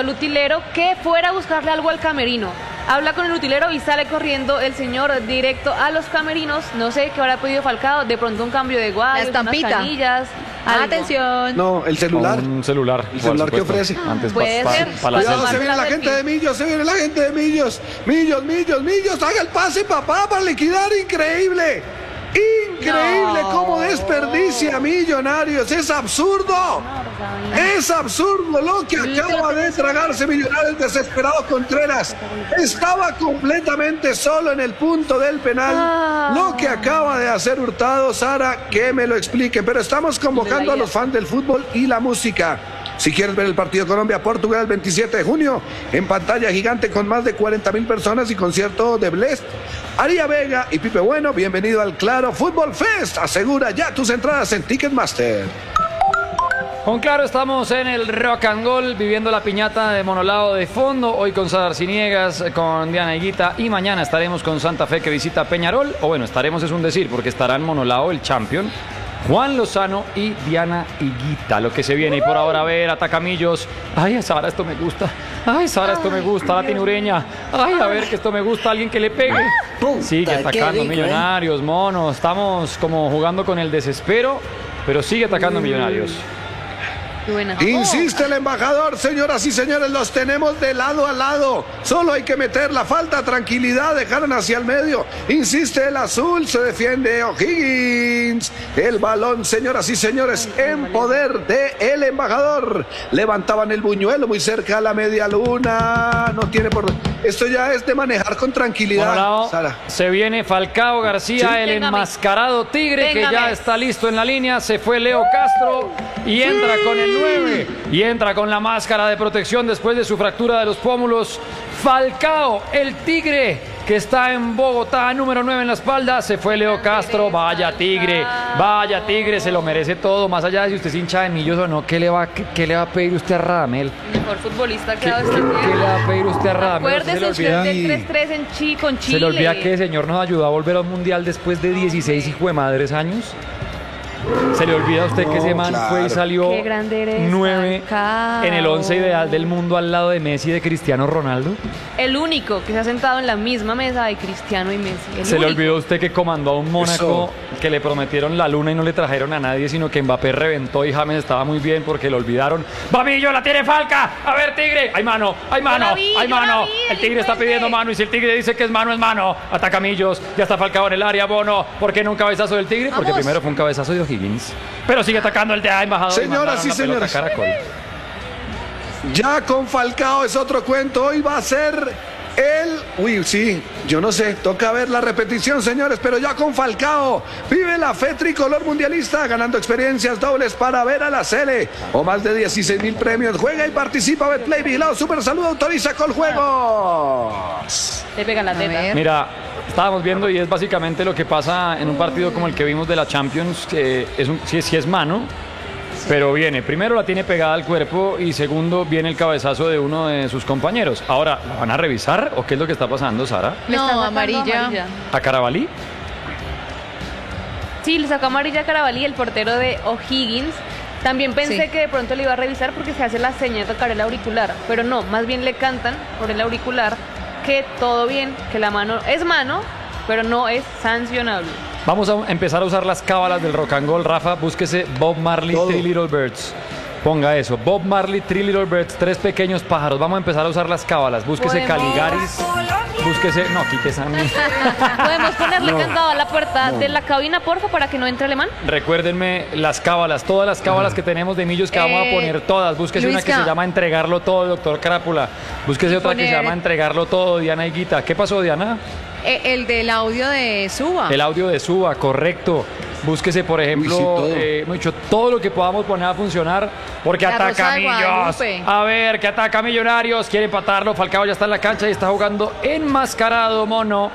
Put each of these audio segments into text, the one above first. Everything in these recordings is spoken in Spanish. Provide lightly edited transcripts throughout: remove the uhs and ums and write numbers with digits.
al utilero que fuera a buscarle algo al camerino. Habla con el utilero y sale corriendo el señor directo a los camerinos. No sé qué habrá pedido Falcao, de pronto un cambio de guayos, unas canillas. Atención. No, el celular. Un celular. El celular que ofrece. Antes Puede ser. Cuidado, se viene la gente de Millos, se viene la gente de Millos. Millos, haga el pase, papá, para liquidar. Increíble. Increíble cómo desperdicia Millonarios. Es absurdo. Es absurdo lo que acaba de tragarse Millonarios. Desesperado Contreras. Estaba completamente solo en el punto del penal. Lo que acaba de hacer Hurtado, Sara, que me lo explique. Pero estamos convocando a los fans del fútbol y la música. Si quieres ver el partido Colombia-Portugal el 27 de junio, en pantalla gigante con más de 40.000 personas y concierto de Blest, Aría Vega y Pipe Bueno, bienvenido al Claro Fútbol Fest. Asegura ya tus entradas en Ticketmaster. Con Claro estamos en el Rock and Roll, viviendo la piñata de Monolao de fondo. Hoy con Sara Arciniegas, con Diana Higuita, y mañana estaremos con Santa Fe, que visita Peñarol. O bueno, estaremos es un decir, porque estarán Monolao, el champion, Juan Lozano y Diana Higuita, lo que se viene. Y por ahora, a ver, Atacamillos. Ay, Sara, esto me gusta. Ay, Sara, esto me gusta. La tinureña. Ay, a ver, que esto me gusta. Alguien que le pegue. Sigue atacando Millonarios, mono. Estamos como jugando con el desespero, pero sigue atacando Millonarios. Insiste el embajador, señoras y señores, los tenemos de lado a lado. Solo hay que meter la falta, tranquilidad, dejaron hacia el medio. Insiste el azul, se defiende O'Higgins. El balón, señoras y señores, en poder de el embajador. Levantaban el buñuelo muy cerca a la media luna. No tiene por... Esto ya es de manejar con tranquilidad. Sara. Se viene Falcao García, el enmascarado tigre, que ya está listo en la línea. Se fue Leo Castro y entra con el 9 y entra con la máscara de protección después de su fractura de los pómulos. Falcao, el tigre, que está en Bogotá, número 9 en la espalda. Se fue Leo Castro. Vaya tigre, se lo merece todo. Más allá de si usted es hincha de Millos o no, ¿qué le va a pedir usted a Radamel? Mejor futbolista que ha dado este tiempo. ¿Qué le va a pedir usted a Radamel? Acuérdese usted del 3-3 con Chile. ¿Se le olvida que el señor nos ayudó a volver al Mundial después de 16 hijuemadres años? ¿Se le olvida a usted que ese man fue y salió 9 en el 11 ideal del mundo al lado de Messi y de Cristiano Ronaldo? El único que se ha sentado en la misma mesa de Cristiano y Messi. ¿Se le olvidó a usted que comandó a un Mónaco que le prometieron la luna y no le trajeron a nadie, sino que Mbappé reventó y James estaba muy bien porque lo olvidaron? ¡Babillo, la tiene Falca! ¡A ver, Tigre! ¡Hay mano! ¡Hay mano! ¡Hay mano! El Tigre está pidiendo mano, y si el Tigre dice que es mano, es mano. Ataca Millos, ya está Falcao en el área. Bono, ¿por qué no un cabezazo del Tigre? Porque primero fue un cabezazo de O'Higgins, pero sigue atacando el de embajador. Señoras y señores, ya con Falcao es otro cuento. Hoy va a ser yo no sé, toca ver la repetición, señores, pero ya con Falcao vive la fe tricolor mundialista, ganando experiencias dobles para ver a la Sele, o más de 16.000 premios. Juega y participa. Betplay, vigilado, Super Salud autoriza Coljuegos. Le pegan la teta. Mira, estábamos viendo y es básicamente lo que pasa en un partido como el que vimos de la Champions, que sí es mano, pero viene, primero la tiene pegada al cuerpo y segundo viene el cabezazo de uno de sus compañeros. Ahora, ¿la van a revisar o qué es lo que está pasando, Sara? No, amarilla. ¿A Carabalí? Sí, le sacó amarilla a Carabalí, el portero de O'Higgins. También pensé que de pronto le iba a revisar porque se hace la seña de tocar el auricular, pero no, más bien le cantan por el auricular que todo bien, que la mano es mano, pero no es sancionable. Vamos a empezar a usar las cábalas del rock and roll. Rafa, búsquese Bob Marley, Three Little Birds. Ponga eso, Bob Marley, Three Little Birds, 3 pequeños pájaros. Vamos a empezar a usar las cábalas. Búsquese Caligaris, búsquese... No, quítese a mí. ¿Podemos ponerle candado a la puerta de la cabina, porfa, para que no entre alemán? Recuérdenme las cábalas, todas las cábalas que tenemos de Millos, que vamos a poner todas. Búsquese una que se llama Entregarlo Todo, doctor Crápula. Búsquese otra que se llama Entregarlo Todo, Diana Higuita. ¿Qué pasó, Diana? El del audio de Suba. El audio de Suba, correcto. Búsquese, por ejemplo, todo lo que podamos poner a funcionar, porque la ataca Millos. A ver, que ataca Millonarios, quiere empatarlo. Falcao ya está en la cancha y está jugando enmascarado, mono.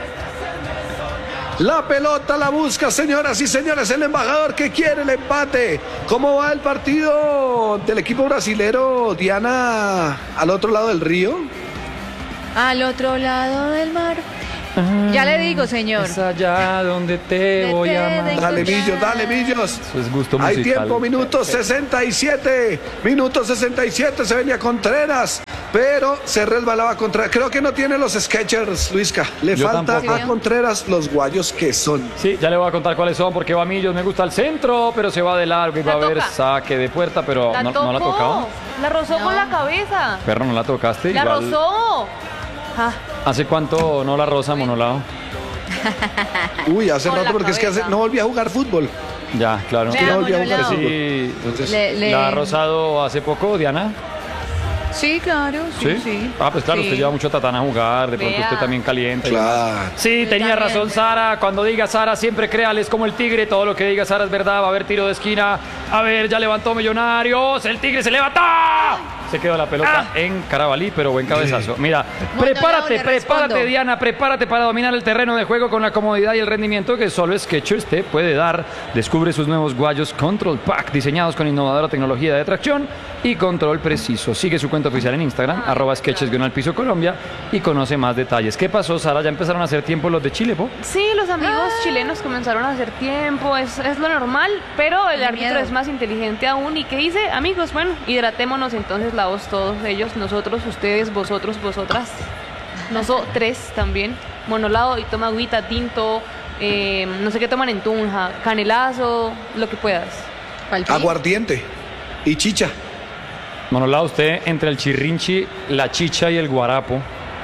La pelota la busca, señoras y señores, el embajador que quiere el empate. ¿Cómo va el partido del equipo brasilero, Diana, al otro lado del río? Al otro lado del mar. Ya le digo, señor. Es allá donde te voy a amar. Dale, Millos. Eso es gusto musical. Hay tiempo, minuto 67. Minuto 67, se venía Contreras. pero se resbalaba contra. Creo que no tiene los Skechers, Luisca. Le Yo falta tampoco. a Contreras los guayos que son. Sí, ya le voy a contar cuáles son, porque va Millos, me gusta el centro, pero se va de largo y va a La haber toca. saque de puerta, pero La no tocó. la tocaba. La rozó No. con la cabeza. Perro, no la tocaste. La igual. rozó. Ah, ¿Hace cuánto no la roza Monolao? Uy, hace Con rato, la porque es que cabeza. no volví a jugar fútbol. Ya, claro. Vea, no volví a jugar Monolao. fútbol. Sí, Entonces, ¿la ha rozado hace poco, Diana? Sí, claro, sí. Ah, pues claro, Sí. usted lleva mucho tatán a jugar, de pronto Vea. usted también calienta. y claro. demás. Sí, Yo tenía también. razón Sara. Cuando diga Sara, siempre créales como el tigre. Todo lo que diga Sara es verdad. Va a haber tiro de esquina. A ver, ya levantó Millonarios. El tigre se levanta. Se quedó la pelota en Carabalí, pero buen cabezazo. Mira, Monolao, le prepárate, respondo. Diana, prepárate para dominar el terreno de juego con la comodidad y el rendimiento que solo Skechers te puede dar. Descubre sus nuevos guayos Control Pack, diseñados con innovadora tecnología de tracción y control preciso. Sigue su cuenta oficial en Instagram, @Skechers_Piso Colombia, y conoce más detalles. ¿Qué pasó, Sara? ¿Ya empezaron a hacer tiempo los de Chile, po? sí, los amigos chilenos comenzaron a hacer tiempo, es lo normal, pero el Qué árbitro miedo. es más inteligente aún. ¿Y qué dice? Amigos, bueno, hidratémonos entonces la voz todos ellos, nosotros, ustedes, vosotros, vosotras, nosotros también. Monolao y toma agüita, tinto, no sé qué toman en Tunja, canelazo, lo que puedas. ¿Cuál fin? Aguardiente y chicha. Monolao, usted entre el chirrinchi, la chicha y el guarapo,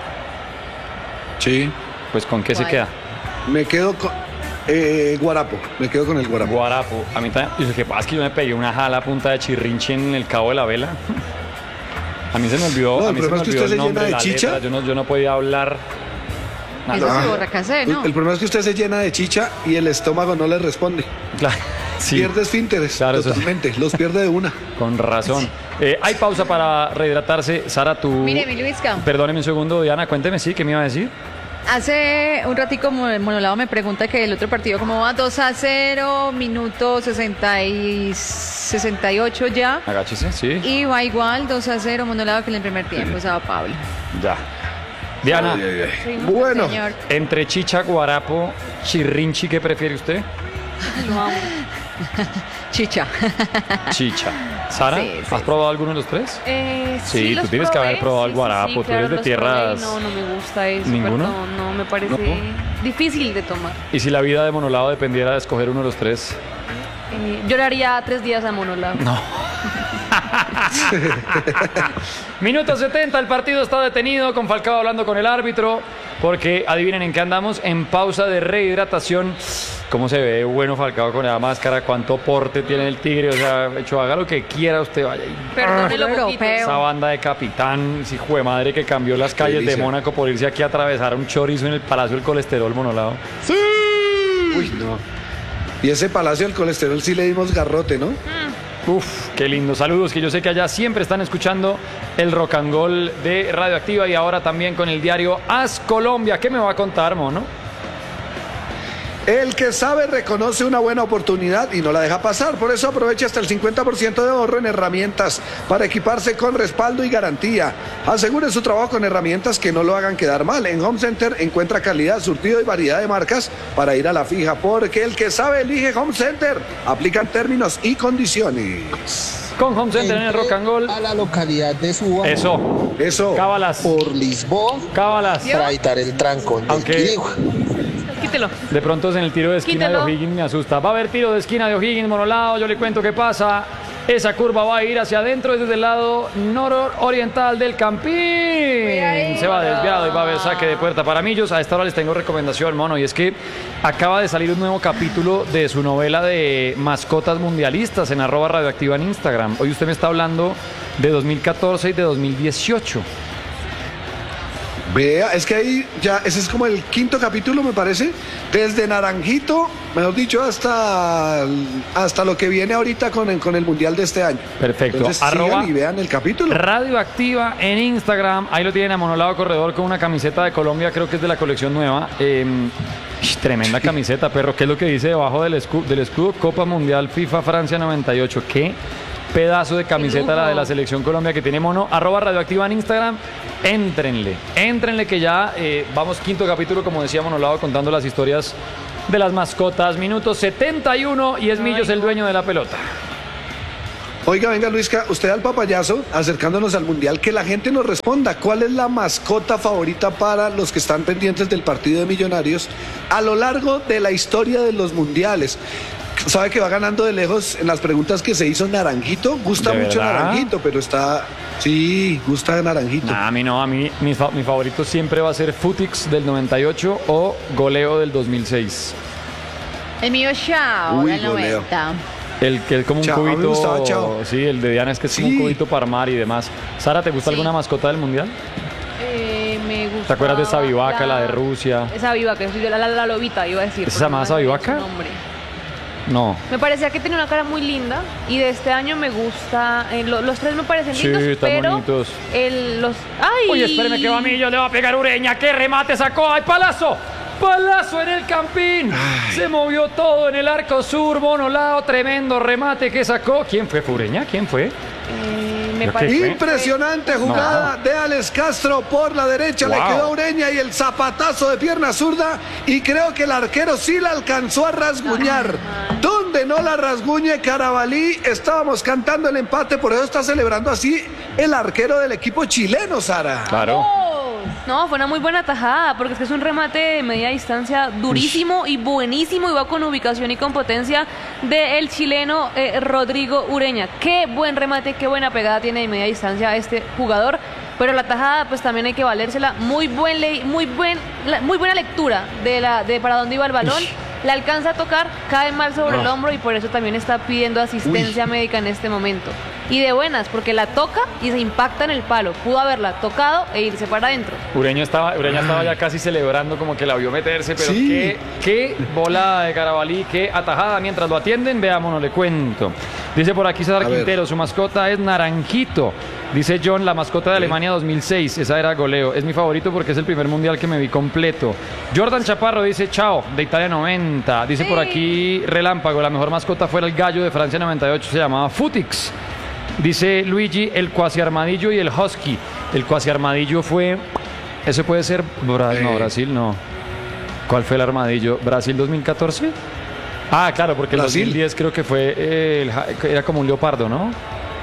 Sí. pues ¿con qué se ¿Cuál? queda? Me quedo con guarapo. Me quedo con el guarapo. Guarapo. A mí también. Y lo que pasa es que yo me pegué una jala a punta de chirrinchi en el cabo de la vela. A mí se me olvidó, No, a el mí se me problema es que olvidó usted el se nombre, llena de la chicha. letra. Yo no podía hablar. Eso Ah. sí, borracase, ¿no? El problema es que usted se llena de chicha y el estómago no le responde. Claro, sí, Pierde esfínteres Claro, eso sí. totalmente. Los pierde de una. con razón. Hay pausa para rehidratarse. Sara, tú... Mire, mi Luisca. Perdóneme un segundo, Diana, cuénteme, sí, ¿qué me iba a decir? Hace un ratico Monolao me pregunta que el otro partido cómo va, 2-0, minuto 68 ya. Agáchese, sí. Y va igual, 2-0, Monolao que en el primer tiempo, Sao Pablo. Ya. Diana, Ay, ay, ay. Sí, Bueno, Señor. entre chicha, guarapo, chirrinchi, ¿qué prefiere usted? Lo amo. Chicha. Chicha. Sara, Sí, sí, ¿has probado alguno de los tres? Sí, los tú tienes que haber probado el guarapo, tú eres de los tierras- probé y no me gusta eso. ¿Ninguno? perdón, no, me parece No. difícil de tomar. Y si la vida de Monolao dependiera de escoger uno de los tres. Yo le haría 3 días a Monolao. No. Minuto 70, el partido está detenido con Falcao hablando con el árbitro, porque adivinen en qué andamos, en pausa de rehidratación. ¿Cómo se ve bueno Falcao con la máscara? ¿Cuánto porte tiene el tigre? O sea, hecho, haga lo que quiera usted, vaya. Perdónelo Europeo. poquito. Esa banda de capitán, si jue madre que cambió las calles de delicia. Mónaco por irse aquí a atravesar un chorizo en el Palacio del Colesterol, Monolao. uy, no. Y ese palacio del colesterol sí le dimos garrote, ¿no? Uf, qué lindo. Saludos, que yo sé que allá siempre están escuchando el Rock and Roll de Radioactiva y ahora también con el diario As Colombia. ¿Qué me va a contar, mono? El que sabe reconoce una buena oportunidad y no la deja pasar. Por eso aprovecha hasta el 50% de ahorro en herramientas para equiparse con respaldo y garantía. Asegure su trabajo con herramientas que no lo hagan quedar mal. En Home Center encuentra calidad, surtido y variedad de marcas para ir a la fija. Porque el que sabe elige Home Center. Aplican términos y condiciones. Con Home Center en el Rock and Roll. A la localidad de Suba Eso, Eso. cábalas, por Lisboa cábalas. para evitar el trancón del Aunque- Quirigua. Quítelo. De pronto en el tiro de esquina Quítelo. de O'Higgins me asusta. Va a haber tiro de esquina de O'Higgins, Monolao. Yo le cuento qué pasa. Esa curva va a ir hacia adentro desde el lado nororiental del Campín. Se va desviado y va a haber saque de puerta para Millos. A esta hora les tengo recomendación, mono, y es que acaba de salir un nuevo capítulo de su novela de mascotas mundialistas en @radioactiva en Instagram. Hoy usted me está hablando de 2014 y de 2018. Vea, es que ahí ya, ese es como el quinto capítulo, me parece. Desde Naranjito, mejor dicho, hasta lo que viene ahorita con el Mundial de este año. Perfecto. Entonces, sigan y vean el capítulo. Radioactiva en Instagram. Ahí lo tienen a Monolao Corredor con una camiseta de Colombia, creo que es de la colección nueva. Tremenda camiseta, perro. ¿Qué es lo que dice debajo del escudo? Copa Mundial FIFA Francia 98. ¿Qué? Pedazo de camiseta la de la selección Colombia que tiene mono. @radioactiva en Instagram. Éntrenle que ya vamos quinto capítulo, como decía Monolao, contando las historias de las mascotas. Minuto 71 y es Millos el dueño de la pelota. Oiga, venga Luisca, usted al papayazo, acercándonos al Mundial, que la gente nos responda cuál es la mascota favorita para los que están pendientes del partido de Millonarios a lo largo de la historia de los Mundiales. Sabe que va ganando de lejos en las preguntas que se hizo Naranjito, gusta ¿De mucho verdad? Naranjito, pero está, sí, gusta Naranjito. Nah, a mí no, mi favorito siempre va a ser Futix del 98 o Goleo del 2006. El mío Chao, Uy, del goleo. 90. El que es como un Chao, a mí me cubito. gustaba Chao. Sí, el de Diana es que es como un Sí. cubito para armar y demás. Sara, ¿te gusta Sí. alguna mascota del mundial? Me gusta. ¿Te acuerdas de Sabivaca, la de Rusia? Esa vivaca, la lobita, iba a decir. ¿Esa se porque llamaba no me sabía Sabivaca? su nombre. No. Me parecía que tenía una cara muy linda y de este año me gusta, los tres me parecen Sí, lindos, están pero bonitos. ¡ay! Oye, espéreme que va Millo, le va a pegar Ureña. ¡Qué remate sacó! ¡Ay, palazo! ¡Palazo en el campín! Se movió todo en el arco sur, Monolao, tremendo remate que sacó. ¿Quién fue? ¿Fue Ureña? ¿Quién fue? Me ¿Qué parece fue? Impresionante jugada de Alex Castro por la derecha, le Wow. quedó a Ureña y el zapatazo de pierna zurda y creo que el arquero sí la alcanzó a rasguñar. Donde no la rasguñe Carabalí, estábamos cantando el empate, por eso está celebrando así el arquero del equipo chileno, Sara. Claro. No, fue una muy buena tajada, porque es que es un remate de media distancia durísimo y buenísimo, y va con ubicación y con potencia del chileno Rodrigo Ureña. Qué buen remate, qué buena pegada tiene de media distancia este jugador, pero la tajada pues también hay que valérsela. Muy buena lectura de para dónde iba el balón. La alcanza a tocar, cae mal sobre el hombro y por eso también está pidiendo asistencia médica en este momento. Y de buenas, porque la toca y se impacta en el palo. Pudo haberla tocado e irse para adentro. Ureña estaba ya casi celebrando como que la vio meterse, pero Sí. qué volada de Carabalí, qué atajada. Mientras lo atienden, veámonos, le cuento. Dice por aquí César A ver. Quintero, su mascota es Naranjito. Dice John, la mascota de Alemania 2006, esa era Goleo. Es mi favorito porque es el primer mundial que me vi completo. Jordan Chaparro dice chao, de Italia 90. Dice por aquí Relámpago, la mejor mascota fuera el gallo de Francia 98, se llamaba Futix. Dice Luigi, el cuasiarmadillo y el husky. El cuasiarmadillo fue... ¿Ese puede ser no, Brasil? No. ¿Cuál fue el armadillo? ¿Brasil 2014? Ah, claro, porque el Brasil. 2010 creo que fue... era como un leopardo, ¿no?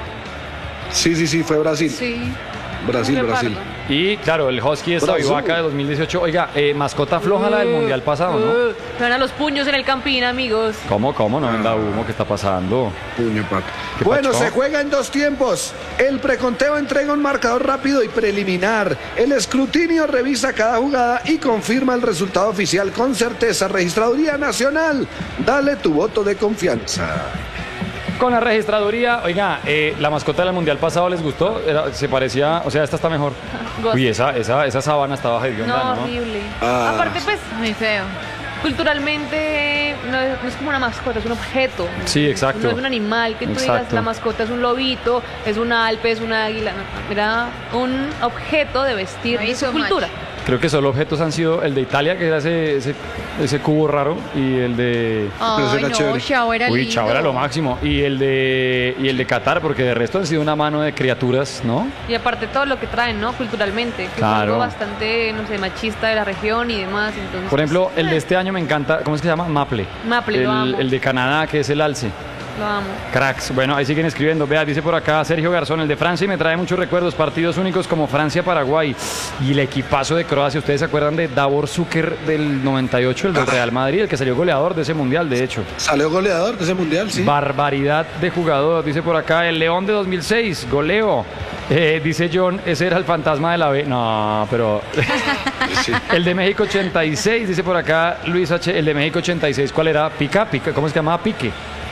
Sí, fue Brasil. Sí. Brasil. Y claro, el husky es Brasil. Sabivaca de 2018. Oiga, mascota floja la del mundial pasado, ¿no? Se van a los puños en el campín, amigos. ¿Cómo? No venda humo, ¿qué está pasando? Puño, papi. ¿Qué Bueno, pacho? se juega en dos tiempos. El preconteo entrega un marcador rápido y preliminar. El escrutinio revisa cada jugada y confirma el resultado oficial con certeza. Registraduría Nacional, dale tu voto de confianza. Con la registraduría, oiga, la mascota del mundial pasado les gustó, se parecía, o sea, esta está mejor. Gosto. Uy, esa sábana estaba hedionda, No, ¿no? horrible. Ah. Aparte, pues, Muy feo. culturalmente no es como una mascota, es un objeto. Sí, exacto. No es un animal que tú digas, Exacto. la mascota es un lobito, es un alpe, es un águila. No, era un objeto de vestir No de su hizo cultura. match. Creo que solo objetos han sido el de Italia, que era ese cubo raro, y el de... Pero Ay, era no, chévere. Chao era Uy, lindo. chao, era lo máximo. Y el de Qatar, porque de resto han sido una mano de criaturas, ¿no? Y aparte todo lo que traen, ¿no? Culturalmente, que Claro. es algo bastante, no sé, machista de la región y demás. Entonces, Por ejemplo, el de pues, este año me encanta, ¿cómo es que se llama? Maple. Maple, lo amo. El de Canadá, que es el alce. lo amo. Cracks. Bueno, ahí siguen escribiendo. Vea, dice por acá Sergio Garzón, el de Francia, y me trae muchos recuerdos, partidos únicos como Francia-Paraguay y el equipazo de Croacia. ¿Ustedes se acuerdan de Davor Zucker del 98, el del Real Madrid, el que salió goleador de ese mundial, de hecho? Salió goleador de ese mundial, sí. Barbaridad de jugador, dice por acá el León de 2006, goleo. Dice John, ese era el fantasma de la B. No, pero Sí. el de México 86, dice por acá Luis H. El de México 86, ¿cuál era? Pica, ¿cómo se llamaba? Pique.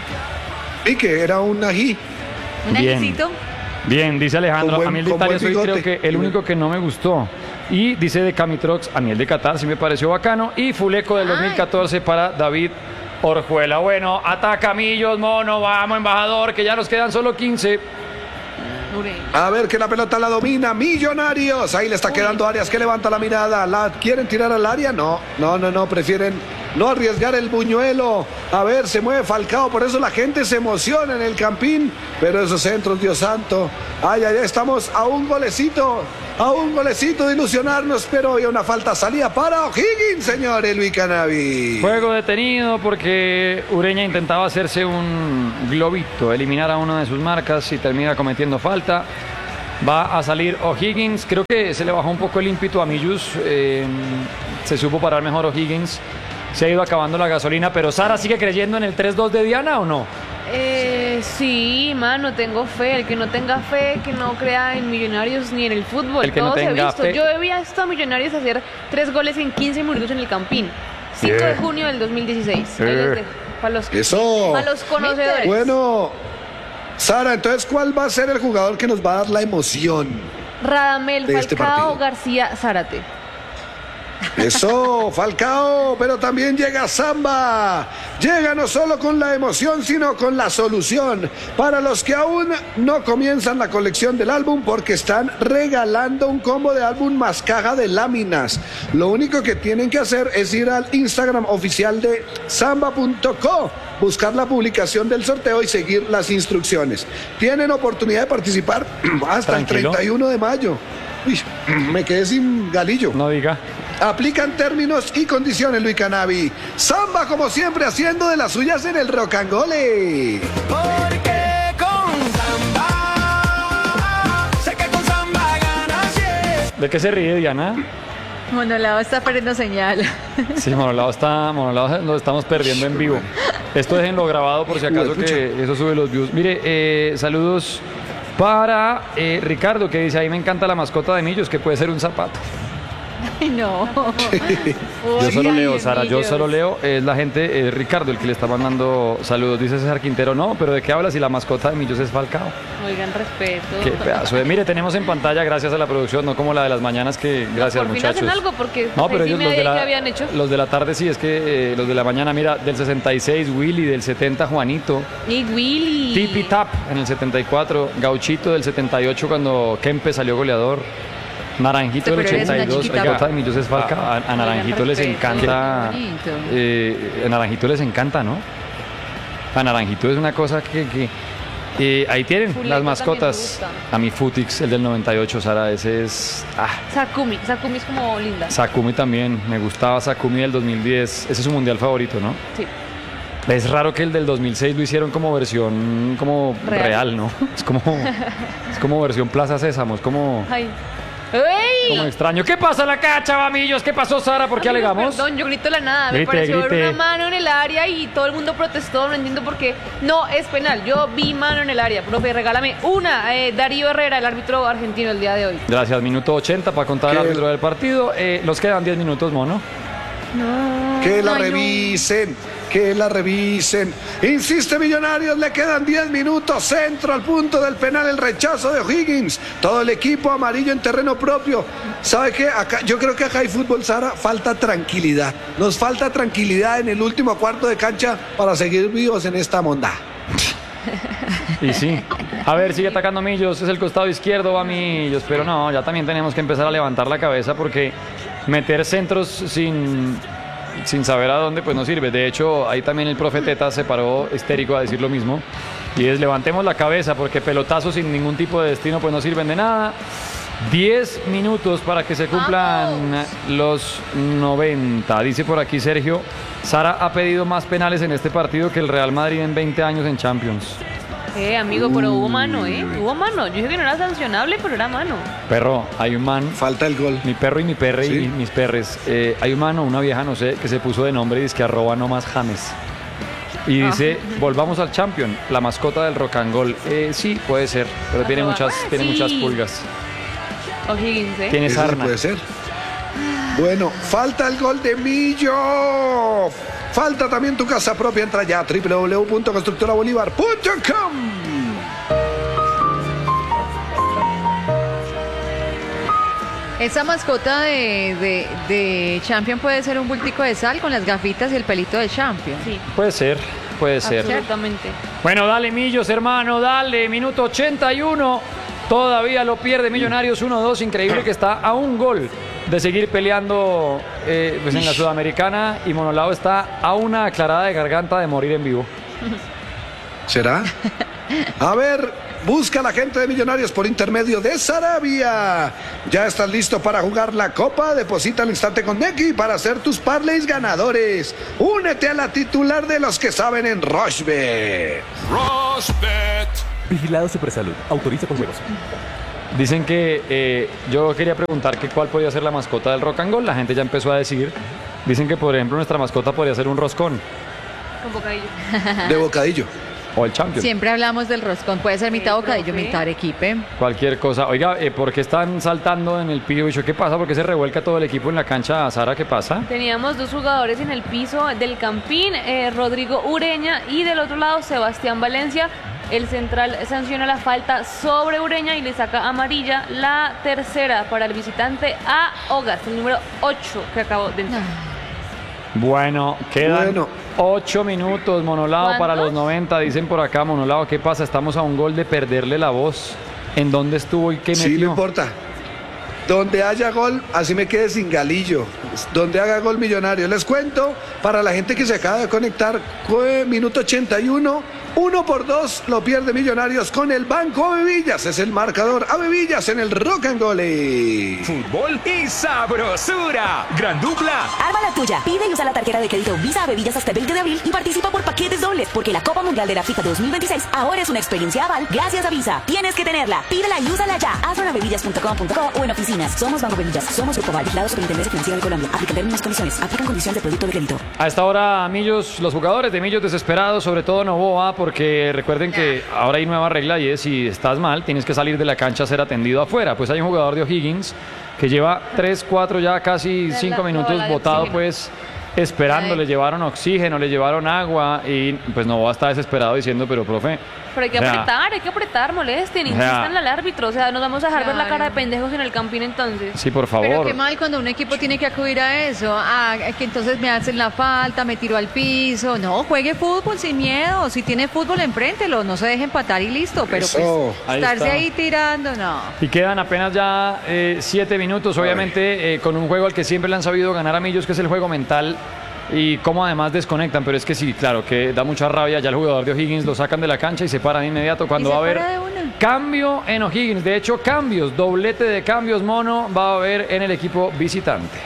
Pique, era un ají. Un Bien. ajicito. Bien, dice Alejandro, Con buen- a mí el de con Italia buen soy bigote. creo que el único que no me gustó. Y dice de Camitrox, a mí el de Qatar sí me pareció bacano. Y Fuleco del Ay. 2014 para David Orjuela. Bueno, ataca Millos, mono, vamos, embajador, que ya nos quedan solo 15. A ver que la pelota la domina Millonarios. Ahí le está quedando Arias que levanta la mirada. ¿La quieren tirar al área? No, prefieren no arriesgar el buñuelo. A ver, se mueve Falcao, por eso la gente se emociona en el Campín, pero esos centros, Dios santo. Ay, estamos a un golecito de ilusionarnos, pero había una falta salida para O'Higgins, señores, Luis Canavi. Juego detenido porque Ureña intentaba hacerse un globito, eliminar a una de sus marcas y termina cometiendo falta. Va a salir O'Higgins, creo que se le bajó un poco el ímpetu a Millus, se supo parar mejor O'Higgins, se ha ido acabando la gasolina, pero Sara sigue creyendo en el 3-2 de Diana, ¿o no? Sí, mano, tengo fe. El que no tenga fe, que no crea en Millonarios ni en el fútbol. El que Todo no se ha tenga visto. fe. Yo había visto a Millonarios hacer 3 goles en 15 minutos en el Campín. 5 de junio del 2016. Ahí les dejo, Eso. para los conocedores. Bueno, Sara, entonces, ¿cuál va a ser el jugador que nos va a dar la emoción? Radamel de este Falcao partido? García Zárate. Eso, Falcao, pero también llega Samba. Llega no solo con la emoción, sino con la solución. Para los que aún no comienzan la colección del álbum, porque están regalando un combo de álbum más caja de láminas. Lo único que tienen que hacer es ir al Instagram oficial de samba.co, buscar la publicación del sorteo y seguir las instrucciones. Tienen oportunidad de participar hasta Tranquilo. el 31 de mayo. Uy, me quedé sin galillo. No diga. Aplican términos y condiciones, Luis Canavi. Samba, como siempre, haciendo de las suyas en el Rock and Gole. Porque con Samba, sé que con Samba ganas siempre. ¿De qué se ríe Diana? Monolao está perdiendo señal. Sí, Monolao lo estamos perdiendo en vivo. Esto déjenlo grabado por si acaso que eso sube los views. Mire, saludos para Ricardo, que dice, ahí me encanta la mascota de Millos, que puede ser un zapato. Ay, no. Yo solo Ay, leo, Sara, yo Millos. solo leo. Es la gente, Ricardo, el que le está mandando saludos. Dice César Quintero, no, pero ¿de qué hablas si la mascota de Millos es Falcao? Oigan, respeto. Qué pedazo de... Mire, tenemos en pantalla, gracias a la producción, no como la de las mañanas, que gracias, Por fin muchachos. hacen algo, porque No, pero seis y ellos, media que habían hecho. los de la tarde sí, es que los de la mañana, mira, del 66, Willy, del 70, Juanito, Y Willy. Tipi Tap en el 74, Gauchito del 78 cuando Kempe salió goleador, Naranjito del Pero eres una 82, chiquita. oiga, Millos es Falcao. A Naranjito les respeto. encanta, Qué bonito. a Naranjito les encanta, ¿no? A Naranjito es una cosa que ahí tienen Fulito las también mascotas. me gusta. A mi Futix, el del 98, Sara, ese es... Sakumi es como linda. Sakumi también, me gustaba Sakumi del 2010, ese es su mundial favorito, ¿no? Sí. Es raro que el del 2006 lo hicieron como versión como real, ¿no? Es como versión Plaza Sésamo, es como Ay. ¡Ey! extraño. ¿Qué pasa la cacha, Bamillos? ¿Qué pasó, Sara? ¿Por qué Amigos, alegamos? Perdón, yo grito de la nada. Me Grite, pareció ver grite. una mano en el área y todo el mundo protestó. No entiendo por qué. No, es penal. Yo vi mano en el área. Profe, regálame una. Darío Herrera, el árbitro argentino el día de hoy. Gracias, minuto 80 para contar el ¿Qué? árbitro del partido. Nos quedan 10 minutos, mono. Que la Ay, no. revisen, que la revisen. Insiste Millonarios, le quedan 10 minutos. Centro al punto del penal, el rechazo de O'Higgins. Todo el equipo amarillo en terreno propio. ¿Sabe qué? Acá, yo creo que acá hay fútbol, Sara, falta tranquilidad. Nos falta tranquilidad en el último cuarto de cancha para seguir vivos en esta monda. Y sí. A ver, sigue atacando Millos. Es el costado izquierdo, va Millos. Pero no, ya también tenemos que empezar a levantar la cabeza porque meter centros sin saber a dónde, pues no sirve. De hecho, ahí también el profe Teta se paró histérico a decir lo mismo. Y es levantemos la cabeza porque pelotazos sin ningún tipo de destino pues no sirven de nada. 10 minutos para que se cumplan los 90. Dice por aquí Sergio, Sara ha pedido más penales en este partido que el Real Madrid en 20 años en Champions. Amigo, pero hubo mano, Hubo mano. Yo dije que no era sancionable, pero era mano. Perro, hay un man, Falta el gol. mi perro y mi perre y Sí. mis perres. Hay un man o una vieja, no sé, que se puso de nombre y dice que arroba no más James. Y dice, volvamos al Champion, la mascota del Rock and Roll. Sí, puede ser, pero tiene Arroba. tiene Sí. muchas pulgas. O'Higgins, Tiene Eso sí sarna. puede ser. Bueno, falta el gol de Millo. Falta también tu casa propia. Entra ya a www.constructorabolívar.com. Esa mascota de Champion puede ser un bultico de sal con las gafitas y el pelito de Champion. Sí, Puede ser, puede ser. absolutamente. Bueno, dale Millos, hermano, dale. Minuto 81. Todavía lo pierde Millonarios 1-2. Increíble que está a un gol de seguir peleando pues en la Sudamericana. Y Monolao está a una aclarada de garganta de morir en vivo. ¿Será? A ver, busca la gente de Millonarios por intermedio de Sarabia. ¿Ya estás listo para jugar la Copa? Deposita al instante con Nequi para hacer tus parlays ganadores. Únete a la titular de los que saben en Rochebet. Rosbet. Vigilado Supersalud. Autoriza con juegos. Dicen que yo quería preguntar que cuál podía ser la mascota del Rock and Roll. La gente ya empezó a decir. Dicen que, por ejemplo, nuestra mascota podría ser un roscón Con bocadillo. De bocadillo. o el Champion. Siempre hablamos del roscón. Puede ser mitad bocadillo, profe. mitad arequipe. Cualquier cosa. Oiga, ¿por qué están saltando en el piso? ¿Qué pasa? ¿Por qué se revuelca todo el equipo en la cancha? Sara, ¿qué pasa? Teníamos dos jugadores en el piso del Campín, Rodrigo Ureña, y del otro lado Sebastián Valencia. El central sanciona la falta sobre Ureña y le saca amarilla, la tercera para el visitante a Ogas, el número 8 que acabó de entrar. Bueno, quedan Bueno. 8 minutos, Monolao, para ¿Cuántos? los 90. Dicen por acá, Monolao, ¿qué pasa? Estamos a un gol de perderle la voz. ¿En dónde estuvo y qué Sí, metió? no importa. Donde haya gol, así me quede sin galillo. Donde haga gol Millonario. Les cuento, para la gente que se acaba de conectar, minuto 81, 1-2 lo pierde Millonarios con el Banco Bebillas. Es el marcador a Bebillas en el Rock and Roll. Fútbol y sabrosura. Gran dupla. Arma la tuya. Pide y usa la tarjeta de crédito Visa a Bebillas hasta el 20 de abril y participa por paquetes dobles, porque la Copa Mundial de la FIFA 2026 ahora es una experiencia aval gracias a Visa. Tienes que tenerla. Pídela y úsala ya. Hazlo en bebillas.com.co o en oficinas. Somos Banco Bebillas. Somos Grupo Val. Vigilado Superintendencia Financiera de Colombia. Aplican términos y condiciones. Aplican condiciones de producto de crédito. A esta hora, Millos, los jugadores de Millos desesperados, sobre todo Novoa, porque recuerden que ahora hay nueva regla y es si estás mal, tienes que salir de la cancha a ser atendido afuera. Pues hay un jugador de O'Higgins que lleva 3, 4, ya casi 5 minutos bola de botado, oxígeno. pues esperando. Ay. Le llevaron oxígeno, le llevaron agua y pues Novoa está desesperado diciendo, pero profe, Pero hay que o sea, apretar, molesten, o sea, insistan al árbitro. O sea, nos vamos a dejar ver la Claro. cara de pendejos en el Campín entonces. sí, por Pero favor. qué mal cuando un equipo tiene que acudir a eso. Que entonces me hacen la falta, me tiro al piso. No, juegue fútbol sin miedo. Si tiene fútbol, enfréntelo. No se deje empatar y listo. Pero Eso. pues Ahí estarse está. ahí tirando, no. Y quedan apenas ya 7 minutos, obviamente, con un juego al que siempre le han sabido ganar a Millos, que es el juego mental. Y cómo además desconectan, pero es que sí, claro, que da mucha rabia. Ya el jugador de O'Higgins lo sacan de la cancha y se paran de inmediato cuando Y se va a haber para de una. cambio en O'Higgins. De hecho, cambios, doblete de cambios, Mono, va a haber en el equipo visitante.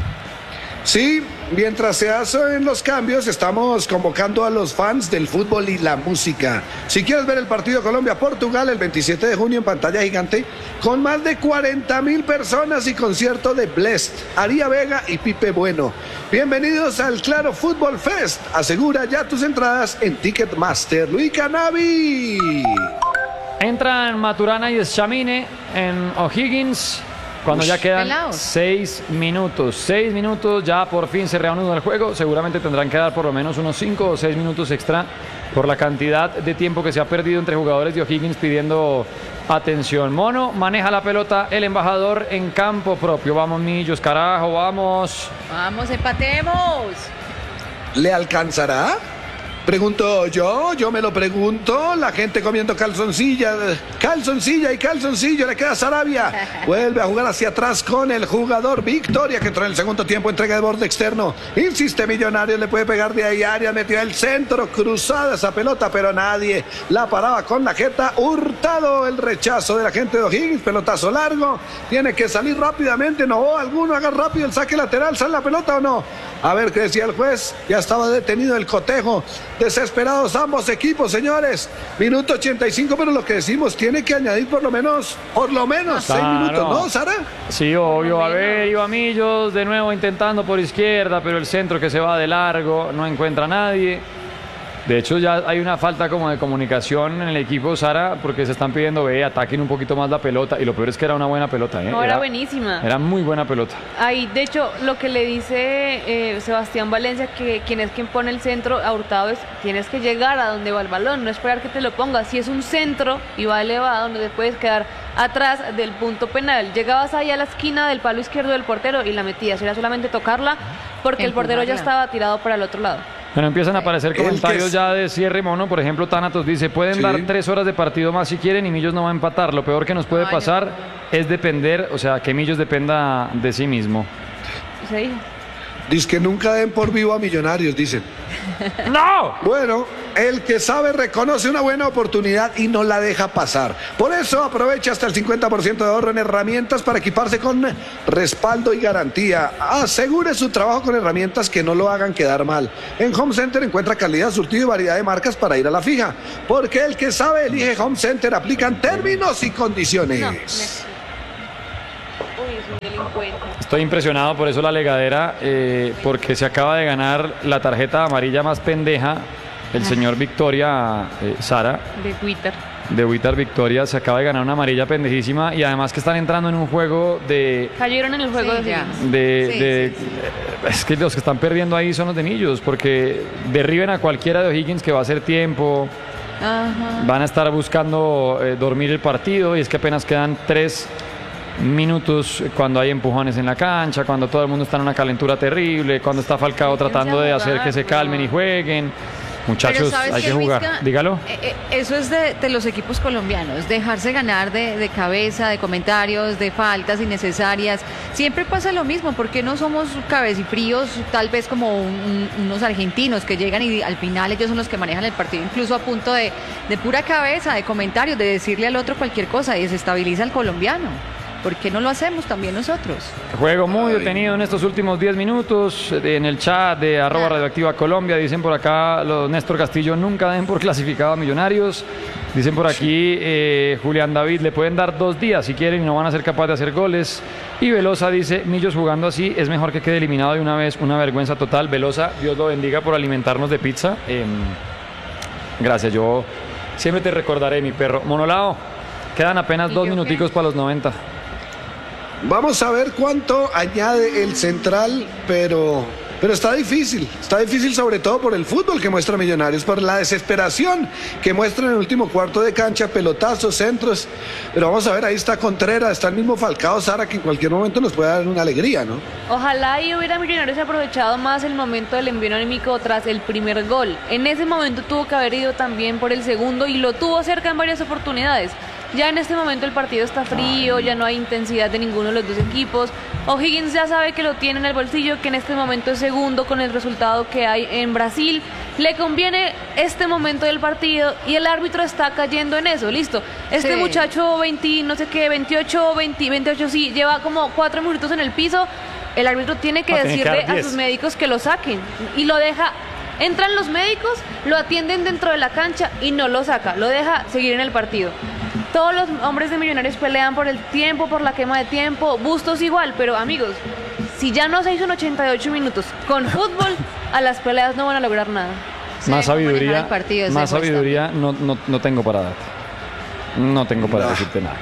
Sí, mientras se hacen los cambios, estamos convocando a los fans del fútbol y la música. Si quieres ver el partido Colombia-Portugal el 27 de junio en pantalla gigante, con más de 40.000 personas y concierto de Blessed, Aría Vega y Pipe Bueno. Bienvenidos al Claro Fútbol Fest. Asegura ya tus entradas en Ticketmaster. Luis Canavi. Entran Maturana y Schamine en O'Higgins cuando ya quedan pelados. 6 minutos. 6 minutos, ya por fin se reanuda el juego. Seguramente tendrán que dar por lo menos unos 5 o 6 minutos extra por la cantidad de tiempo que se ha perdido entre jugadores de O'Higgins pidiendo atención. Mono maneja la pelota, el embajador en campo propio. Vamos, Millos, carajo, vamos. Vamos, empatemos. ¿Le alcanzará? Pregunto yo me lo pregunto. La gente comiendo calzoncilla y calzoncillo. Le queda Sarabia. Vuelve a jugar hacia atrás con el jugador Victoria, que entró en el segundo tiempo. Entrega de borde externo. Insiste Millonario, le puede pegar de ahí. Arias metió el centro, cruzada esa pelota, pero nadie la paraba con la jeta. Hurtado el rechazo de la gente de O'Higgins. Pelotazo largo. Tiene que salir rápidamente. No, alguno haga rápido el saque lateral. ¿Sale la pelota o no? A ver qué decía el juez. Ya estaba detenido el cotejo. Desesperados ambos equipos, señores. Minuto 85, pero lo que decimos tiene que añadir por lo menos 6 Claro. minutos, ¿no, Sara? Sí, obvio. A ver, iba Millos de nuevo intentando por izquierda, pero el centro que se va de largo, no encuentra a nadie. De hecho, ya hay una falta como de comunicación en el equipo, Sara, porque se están pidiendo, ataquen un poquito más la pelota. Y lo peor es que era una buena pelota, ¿eh? No, era buenísima. Era muy buena pelota. Ahí, de hecho, lo que le dice Sebastián Valencia, que quien es quien pone el centro a Hurtado, es tienes que llegar a donde va el balón, no esperar que te lo pongas. Si es un centro y va elevado, no te puedes quedar atrás del punto penal. Llegabas ahí a la esquina del palo izquierdo del portero y la metías. Era solamente tocarla porque el portero ya Empujarla. estaba tirado para el otro lado. Bueno, empiezan a aparecer El comentarios que- ya de cierre, Mono. Por ejemplo, Thanatos dice, pueden Sí. dar 3 horas de partido más si quieren y Millos no va a empatar. Lo peor que nos puede Ay, pasar es depender, o sea, que Millos dependa de sí mismo. Sí. Dice que nunca den por vivo a Millonarios, dicen. ¡No! Bueno, el que sabe reconoce una buena oportunidad y no la deja pasar. Por eso aprovecha hasta el 50% de ahorro en herramientas para equiparse con respaldo y garantía. Asegure su trabajo con herramientas que no lo hagan quedar mal. En Home Center encuentra calidad, surtido y variedad de marcas para ir a la fija. Porque el que sabe elige Home Center, aplican términos y condiciones. Uy, es un delincuente. Estoy impresionado por eso la legadera, porque se acaba de ganar la tarjeta amarilla más pendeja. El señor Victoria, Sara, De Twitter. de Witar Victoria, se acaba de ganar una amarilla pendejísima y además que están entrando en un juego de... Cayeron en el juego Sí, de ya. Higgins. Es que los que están perdiendo ahí son los de Millos, porque derriben a cualquiera de O'Higgins que va a hacer tiempo, Ajá. van a estar buscando dormir el partido y es que apenas quedan 3 minutos cuando hay empujones en la cancha, cuando todo el mundo está en una calentura terrible, cuando está Falcao tratando de hacer que se calmen y jueguen. Muchachos, Pero ¿sabes hay qué, que jugar. Luisca? Dígalo. Eso es de los equipos colombianos, dejarse ganar de cabeza, de comentarios, de faltas innecesarias. Siempre pasa lo mismo, porque no somos cabecifríos, tal vez como unos argentinos que llegan y al final ellos son los que manejan el partido, incluso a punto de pura cabeza, de comentarios, de decirle al otro cualquier cosa y desestabiliza al colombiano. ¿Por qué no lo hacemos también nosotros? Juego muy detenido en estos últimos 10 minutos. En el chat de @radioactiva Colombia dicen por acá, los Néstor Castillo nunca den por clasificado a Millonarios. Dicen por aquí, Julián David, le pueden dar 2 días si quieren y no van a ser capaces de hacer goles. Y Velosa dice, Millos jugando así es mejor que quede eliminado de una vez, una vergüenza total. Velosa, Dios lo bendiga por alimentarnos de pizza. Gracias, yo siempre te recordaré, mi perro. Monolao, quedan apenas ¿Y 2 yo qué? minuticos para los 90. Vamos a ver cuánto añade el central, pero está difícil sobre todo por el fútbol que muestra Millonarios, por la desesperación que muestra en el último cuarto de cancha, pelotazos, centros, pero vamos a ver, ahí está Contreras, está el mismo Falcao, Sara, que en cualquier momento nos puede dar una alegría, ¿no? Ojalá y hubiera Millonarios aprovechado más el momento del envío anímico tras el primer gol. En ese momento tuvo que haber ido también por el segundo y lo tuvo cerca en varias oportunidades. Ya en este momento el partido está frío, ya no hay intensidad de ninguno de los dos equipos. O'Higgins ya sabe que lo tiene en el bolsillo, que en este momento es segundo con el resultado que hay en Brasil. Le conviene este momento del partido y el árbitro está cayendo en eso, listo. Este Sí. muchacho 20, no sé qué, 28, sí, lleva como 4 minutos en el piso. El árbitro tiene que Va a tener que decirle dar a 10. sus médicos que lo saquen y lo deja. Entran los médicos, lo atienden dentro de la cancha y no lo saca, lo deja seguir en el partido. Todos los hombres de Millonarios pelean por el tiempo, por la quema de tiempo, Bustos igual, pero amigos, si ya no se hizo en 88 minutos con fútbol, a las peleas no van a lograr nada. Sí, Más cómo manejar sabiduría, el partido, ese más juez sabiduría no tengo para darte. No tengo para decirte nada.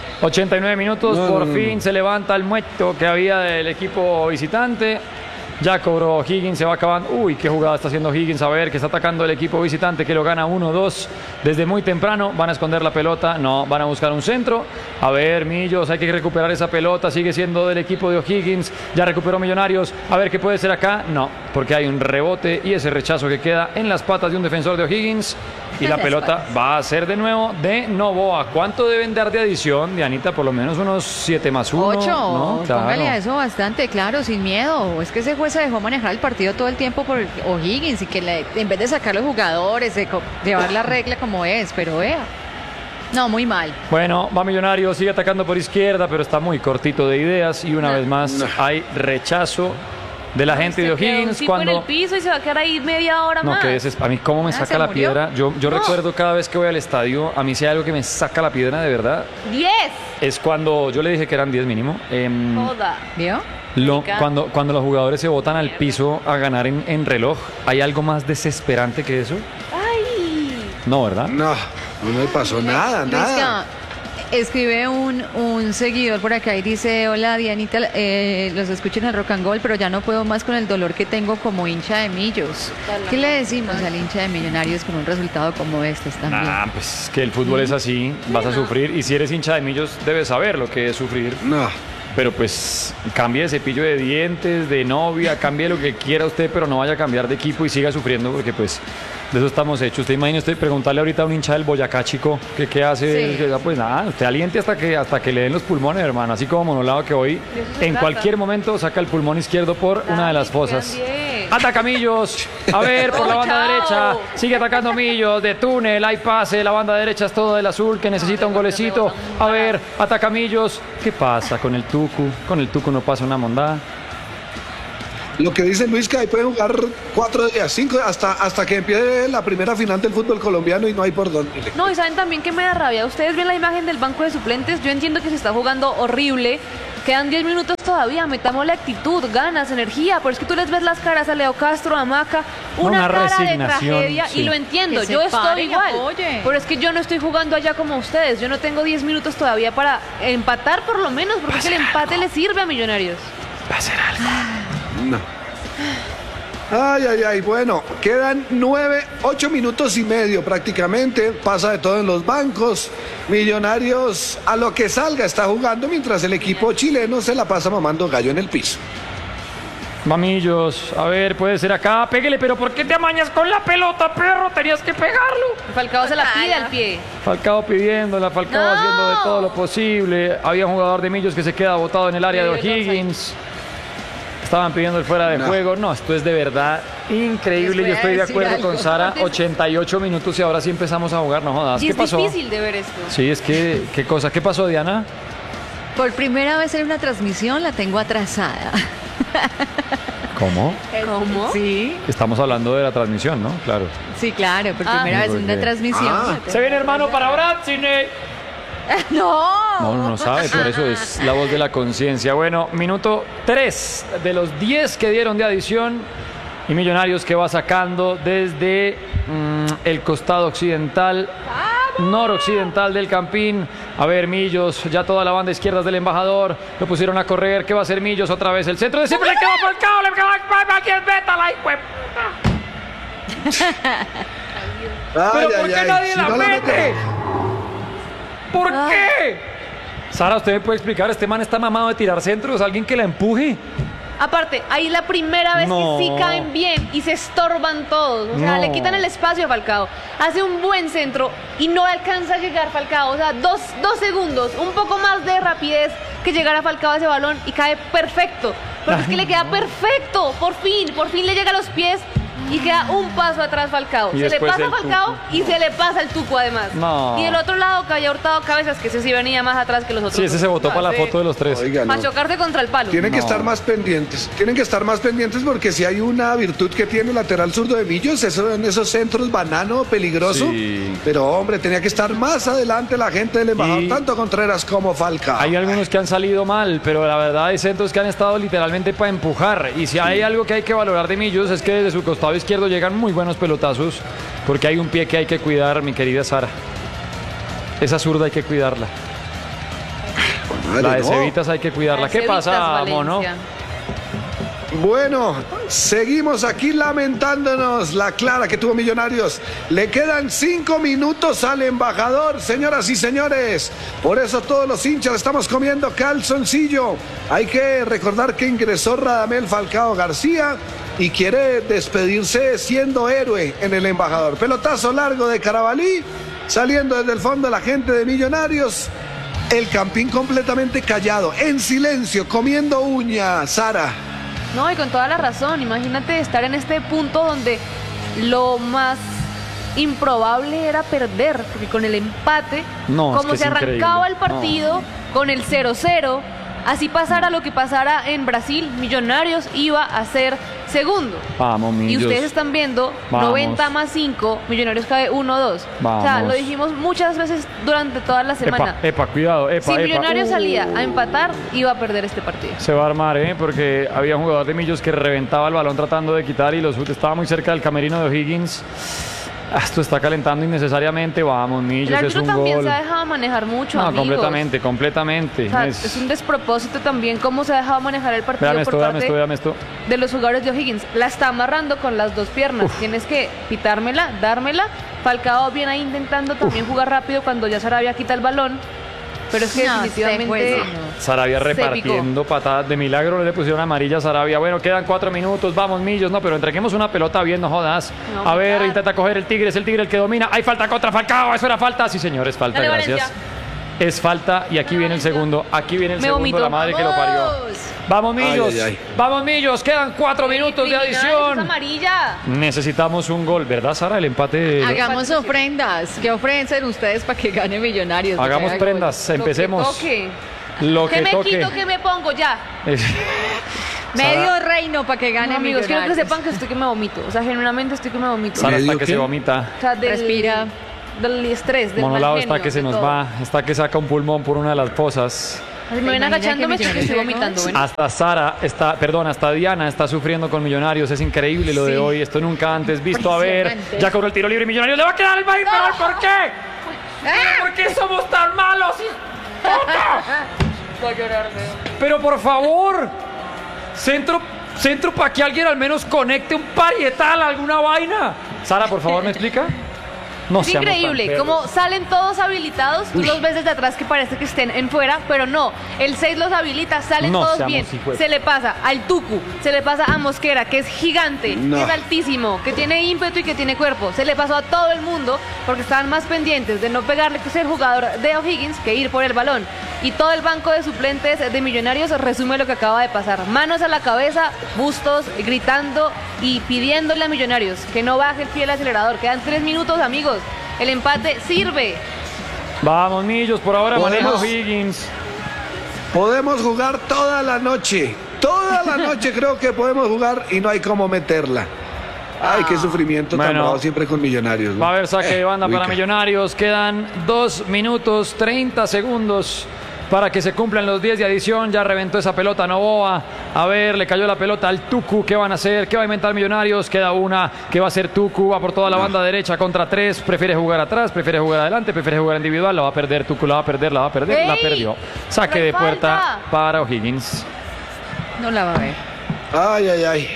89 minutos, por fin se levanta el muerto que había del equipo visitante. Ya cobró Higgins, se va acabando. Uy, qué jugada está haciendo Higgins. A ver, que está atacando el equipo visitante, que lo gana 1-2 desde muy temprano. Van a esconder la pelota, no, van a buscar un centro. A ver, Millos, hay que recuperar esa pelota. Sigue siendo del equipo de O'Higgins. Ya recuperó Millonarios. A ver, ¿qué puede ser acá? No, porque hay un rebote y ese rechazo que queda en las patas de un defensor de O'Higgins. Y la pelota va a ser de nuevo de Novoa. ¿Cuánto deben dar de adición, Dianita? Por lo menos unos 7+1. 8, ¿no? Claro. póngale a eso bastante, claro, sin miedo. Es que ese juez se dejó manejar el partido todo el tiempo por O'Higgins y que en vez de sacar los jugadores, de llevar la regla como es, pero vea. No, muy mal. Bueno, va Millonario, sigue atacando por izquierda, pero está muy cortito de ideas y una vez más hay rechazo de la gente de Se quedó un O'Higgins tipo en cuando... el piso y se va a quedar ahí media hora No, más. que a mí cómo me Ah, saca ¿se la murió? piedra. Yo recuerdo cada vez que voy al estadio, a mí si hay algo que me saca la piedra de verdad, 10. es cuando, yo le dije que eran 10 mínimo, Joda. ¿Vio? cuando los jugadores se botan al piso a ganar en reloj, ¿hay algo más desesperante que eso? Ay. No, ¿verdad? No me pasó nada. Luisca, escribe un seguidor por acá y dice, hola Dianita, los escucho en el Rock and Gold, pero ya no puedo más con el dolor que tengo como hincha de Millos. ¿Qué le decimos al hincha de Millonarios con un resultado como este también? Ah, pues que el fútbol es así, vas a sufrir y si eres hincha de Millos debes saber lo que es sufrir. No. Pero pues cambie de cepillo de dientes, de novia, cambie lo que quiera usted, pero no vaya a cambiar de equipo y siga sufriendo porque pues de eso estamos hechos. Usted imagina usted preguntarle ahorita a un hincha del Boyacá, chico, que qué hace. Sí. Pues nada, usted aliente hasta que le den los pulmones, hermano. Así como Monolado que hoy se en trata. cualquier momento saca el pulmón izquierdo por una de las fosas. Bien. Ataca Millos, a ver, por la banda Chao. derecha, sigue atacando Millos, de túnel, hay pase, la banda derecha es todo del azul, que necesita un golecito, a ver, ataca Millos, ¿qué pasa con el Tucu? Con el Tucu no pasa una mondada. Lo que dice Luis, que ahí pueden jugar 4 días, 5, hasta que empiece la primera final del fútbol colombiano y no hay por dónde. No, y saben también que me da rabia. Ustedes ven la imagen del banco de suplentes. Yo entiendo que se está jugando horrible. Quedan 10 minutos todavía. Metamos la actitud, ganas, energía. Pero es que tú les ves las caras a Leo Castro, a Maca. Una Una cara de resignación, tragedia. sí. Y lo entiendo. Que se Yo estoy pare y igual. apoye. Pero es que yo no estoy jugando allá como ustedes. Yo no tengo 10 minutos todavía para empatar por lo menos. Porque es que el empate le sirve a Millonarios. Va a ser algo. No. Ay, bueno, quedan 8 minutos y medio prácticamente, pasa de todo en los bancos, Millonarios a lo que salga está jugando, mientras el equipo chileno se la pasa mamando gallo en el piso. Mamillos, a ver, puede ser acá, pégale, pero ¿por qué te amañas con la pelota, perro? Tenías que pegarlo. Falcao se la pide al pie. Falcao pidiéndola, Falcao No. haciendo de todo lo posible. Había un jugador de Millos que se queda botado en el área de Sí, O'Higgins. Estaban pidiendo el fuera de No. juego. No, esto es de verdad increíble. Les voy Yo a estoy de decir acuerdo algo. con Sara. 88 minutos y ahora sí empezamos a jugar. No jodas. Y ¿Qué es pasó? difícil de ver esto. Sí, es que, ¿qué cosa? ¿Qué pasó, Diana? Por primera vez en una transmisión la tengo atrasada. ¿Cómo? ¿Cómo? Sí, Estamos hablando de la transmisión, ¿no? Claro. sí, claro, por Ah. primera vez en Porque- una transmisión. Ah. Se viene, hermano, para Bracine. No. No, no sabe, por eso es la voz de la conciencia. Bueno, minuto 3 de los 10 que dieron de adición. Y Millonarios que va sacando desde el costado occidental, noroccidental del Campín. A ver, Millos, ya toda la banda izquierda del Embajador. Lo pusieron a correr. ¿Qué va a hacer Millos otra vez? El centro de siempre le queda Falcao. Le queda aquí es Bétala. Pero ¿por qué nadie si la no mete? ¿Por qué? Sara, ¿usted me puede explicar? Este man está mamado de tirar centros. ¿Alguien que la empuje? Aparte, ahí la primera vez No. que sí caen bien y se estorban todos. O sea, No. le quitan el espacio a Falcao. Hace un buen centro y no alcanza a llegar Falcao. O sea, dos segundos, un poco más de rapidez que llegar a Falcao a ese balón y cae perfecto. Porque es que le queda perfecto. Por fin le llega a los pies y queda un paso atrás Falcao. Y Se le después pasa a el Falcao Tucu. y se le pasa el Tucu además. No. Y del otro lado que había hurtado cabezas, que ese sí venía más atrás que los otros. Sí, ese se votó para la Sí. foto de los tres. Oiga, no. Para chocarse contra el palo. Tienen que No. estar más pendientes. Tienen que estar más pendientes porque si hay una virtud que tiene el lateral zurdo de Millos, eso en esos centros banano, peligroso. Sí. Pero hombre, tenía que estar más adelante la gente del embajador, Y- tanto Contreras como Falcao. Hay algunos que han salido mal, pero la verdad hay centros que han estado literalmente para empujar. Y si hay algo que hay que valorar de Millos es que desde su costado izquierdo llegan muy buenos pelotazos, porque hay un pie que hay que cuidar, mi querida Sara. Esa zurda hay que cuidarla. Madre, La de no. Cevitas hay que cuidarla. ¿Qué Cevitas, pasa, Valencia. mono? Bueno, seguimos aquí lamentándonos la clara que tuvo Millonarios. Le quedan 5 minutos al embajador, señoras y señores. Por eso todos los hinchas estamos comiendo calzoncillo. Hay que recordar que ingresó Radamel Falcao García y quiere despedirse siendo héroe en el embajador. Pelotazo largo de Carabalí, saliendo desde el fondo la gente de Millonarios. El Campín completamente callado, en silencio, comiendo uña, Sara. No, y con toda la razón. Imagínate estar en este punto donde lo más improbable era perder, porque con el empate, No, es como que se es arrancaba increíble. el partido, con el 0-0, así pasara lo que pasara en Brasil, Millonarios iba a ser segundo. Vamos, Y Millos. ustedes están viendo Vamos. 90 más 5, Millonarios cae 1-2. O sea, Vamos. lo dijimos muchas veces durante toda la semana. Epa, cuidado, epa, Si epa. Millonarios salía a empatar, iba a perder este partido. Se va a armar, porque había un jugador de Millos que reventaba el balón tratando de quitar y estaba muy cerca del camerino de O'Higgins. Esto está calentando innecesariamente. Vamos, Millos, El es árbitro un también gol. se ha dejado manejar mucho, No, amigos. completamente. O sea, es un despropósito también cómo se ha dejado manejar el partido Véame por esto, véame parte esto, véame esto. de los jugadores de O'Higgins. La está amarrando con las dos piernas. Tienes que pitármela, dármela. Falcao viene ahí intentando también jugar rápido cuando ya Sarabia quita el balón. Pero es que No, definitivamente... Sarabia Se repartiendo patadas de milagro, le pusieron amarilla a Sarabia. Bueno, quedan 4 minutos, vamos Millos, no, pero entreguemos una pelota bien, no jodas. No, a ver, claro. intenta coger el Tigre, es el Tigre el que domina. Hay falta contra Falcao, eso era falta. Sí, señor, es falta, Dale, gracias. Valencia. Es falta y aquí viene el segundo, aquí viene el Me segundo, vomito. la madre que lo parió. Vamos Millos, Ay, ay, ay. vamos Millos, quedan 4 minutos de Criminales, es adición. amarilla. Necesitamos un gol, ¿verdad, Sara? El empate. Hagamos ofrendas. ¿Qué ofrecen ustedes para que gane Millonarios? Hagamos Que haga gol. prendas, empecemos. Lo que toque. Lo ¿Qué que me toque. quito? ¿Qué me pongo? Ya. Medio reino para que gane No, amigos, quiero que Millonarios. sepan que estoy que me vomito. O sea, genuinamente estoy que me vomito. Sara está ¿Medio que qué? se vomita. O sea, Respira. Del estrés, del Monolao mal está genio, que se de nos todo. va, está que saca un pulmón por una de las fosas. Así me ven Imagina agachándome que porque estoy Millonarios vomitando. llegó. Bueno. Hasta Sara está, perdón, hasta Diana está sufriendo con Millonarios. Es increíble lo de Sí. hoy. Esto nunca antes visto. A ver, Impresionante. ya cobró el tiro libre y Millonarios. Le va a quedar el baile, pero ¿por qué? ¿Por qué somos tan malos? Pero por favor, centro para que alguien al menos conecte un parietal, alguna vaina. Sara, por favor, ¿me explica? No Es seamos tan increíble, perros. como salen todos habilitados, tú los ves desde atrás que parece que estén en fuera, pero no, el 6 los habilita, salen No todos seamos bien, hijueputas. se le pasa al Tucu, se le pasa a Mosquera, que es gigante, No. que es altísimo, que tiene ímpetu y que tiene cuerpo, se le pasó a todo el mundo porque estaban más pendientes de no pegarle que ser jugador de O'Higgins que ir por el balón. Y todo el banco de suplentes de Millonarios resume lo que acaba de pasar. Manos a la cabeza, Bustos gritando y pidiéndole a Millonarios que no baje el pie del acelerador. Quedan 3 minutos, amigos. El empate sirve. Vamos, Millos, por ahora maneja Podemos. Higgins. Podemos jugar toda la noche. Toda la noche creo que podemos jugar y no hay cómo meterla. Ay, qué sufrimiento tan Bueno. bravo siempre con Millonarios, ¿no? Va a haber saque de banda para Ubica. Millonarios. Quedan 2 minutos 30 segundos para que se cumplan los 10 de adición. Ya reventó esa pelota Novoa. A ver, le cayó la pelota al Tucu. ¿Qué van a hacer? ¿Qué va a inventar Millonarios? Queda una que va a ser Tucu. Va por toda la banda derecha contra 3. Prefiere jugar atrás, prefiere jugar adelante, prefiere jugar individual. La va a perder Tucu, la va a perder, la va a perder. La ¡Ey! perdió. Saque ¡No hay de puerta falta! para O'Higgins. No la va a ver. Ay, ay, ay.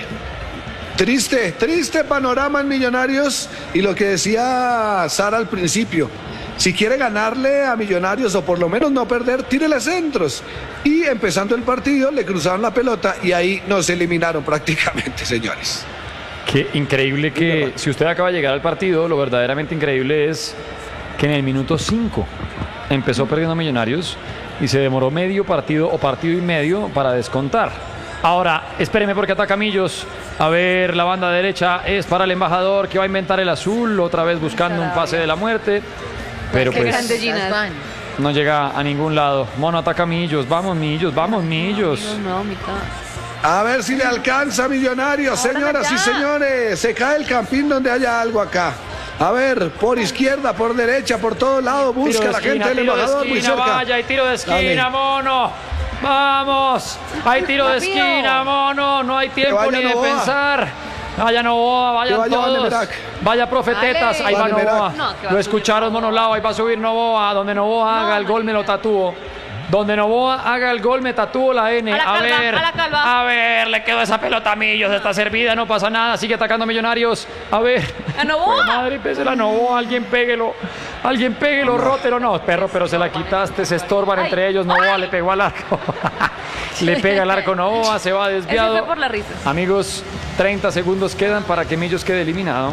Triste, triste panorama en Millonarios. Y lo que decía Sara al principio, si quiere ganarle a Millonarios o por lo menos no perder, tírele centros. Y empezando el partido le cruzaron la pelota y ahí nos eliminaron prácticamente, señores. Qué increíble que, si usted acaba de llegar al partido, lo verdaderamente increíble es que en el minuto 5 empezó perdiendo Millonarios y se demoró medio partido o partido y medio para descontar. Ahora, espéreme porque ataca Millos. A ver, la banda derecha es para el embajador que va a inventar el azul, otra vez buscando un pase de la muerte. Pero Qué pues grande Gina. Van. no llega a ningún lado. Mono ataca a Millos. Vamos, Millos, vamos, Millos. No, mitad. A ver si le alcanza a Millonarios, señoras y señores. Se cae el campín donde haya algo acá. A ver, por izquierda, por derecha, por todo lado, busca Tiro de la esquina, gente del tiro de embajador muy esquina, cerca. vaya, hay tiro de esquina, Dale. Mono. Vamos, hay tiro de Rápido. esquina, Mono. No hay tiempo vaya ni de Novoa. pensar. Vaya Novoa, vayan vaya todos. Vanemerac. Vaya profetetas, Dale. ahí va Vanemerac. Novoa. No, que va a Lo subir escucharon, Novoa. Monolao, ahí va a subir Novoa. Donde Novoa haga el gol me lo tatúo. Donde Novoa haga el gol me tatúo la N. A la calva, ver, a la calva. a ver, le quedó esa pelota a Millos, está servida, no pasa nada, sigue atacando Millonarios. A ver. ¡A Novoa! Jue madre, pésela a Novoa, alguien péguelo, rótelo. No, perro, pero se la quitaste, se estorban Ay. entre ellos. Novoa le pegó al arco. Le pega al arco Novoa, se va Ese desviado. fue por las risas. Amigos, 30 segundos quedan para que Millos quede eliminado.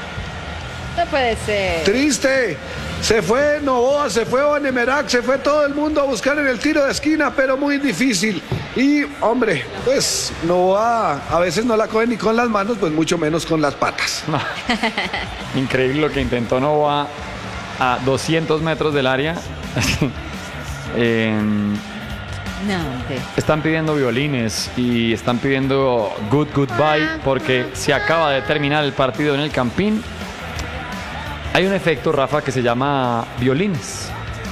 No puede ser. Triste. Se fue Novoa, se fue Vanemerac, se fue todo el mundo a buscar en el tiro de esquina, pero muy difícil. Y, hombre, pues Novoa a veces no la coge ni con las manos, pues mucho menos con las patas. No. Increíble lo que intentó Novoa a 200 metros del área. No, hombre. Están pidiendo violines y están pidiendo goodbye porque se acaba de terminar el partido en el Campín. Hay un efecto, Rafa, que se llama violines.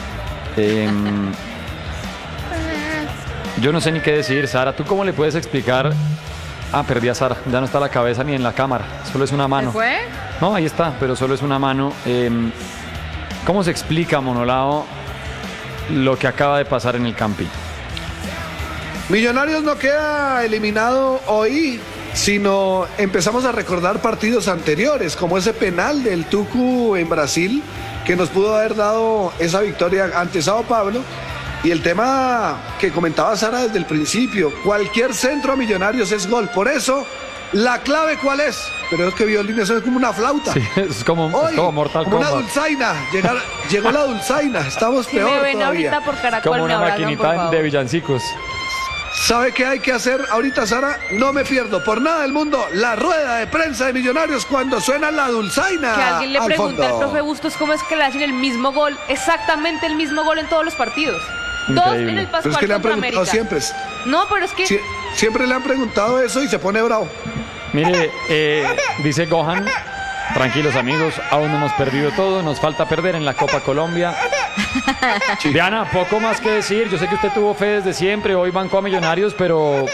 Yo no sé ni qué decir, Sara. ¿Tú cómo le puedes explicar? Ah, perdí a Sara. Ya no está la cabeza ni en la cámara. Solo es una mano. ¿Se fue? No, ahí está, pero solo es una mano. ¿Cómo se explica, Monolao, lo que acaba de pasar en el Campín? Millonarios no queda eliminado hoy, sino empezamos a recordar partidos anteriores, como ese penal del Tucu en Brasil, que nos pudo haber dado esa victoria ante Sao Paulo. Y el tema que comentaba Sara desde el principio, cualquier centro a Millonarios es gol. Por eso, la clave ¿cuál es? Pero es que Violín, eso es como una flauta. Sí, es como Mortal como Kombat. una dulzaina. Llegó la dulzaina. Estamos Si peor me ven todavía. ahorita por Caracol, Como me una abrazan, por maquinita favor. de villancicos. ¿Sabe qué hay que hacer ahorita, Sara? No me pierdo por nada del mundo la rueda de prensa de Millonarios cuando suena la dulzaina. Que alguien le al pregunte al fondo. profe Bustos cómo es que le hacen el mismo gol, exactamente el mismo gol en todos los partidos. Dos Increíble. en el Pero es Pascual que le han contra preguntado América. siempre. No, pero es que Siempre le han preguntado eso y se pone bravo. Mire, dice Gohan, tranquilos amigos, aún no hemos perdido todo, nos falta perder en la Copa Colombia. Diana, poco más que decir, yo sé que usted tuvo fe desde siempre, hoy bancó a Millonarios, pero